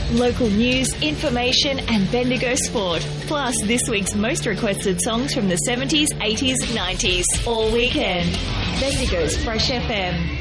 Local news, information and Bendigo sport. Plus this week's most requested songs from the 70s, 80s, 90s. All weekend. Bendigo's Fresh FM.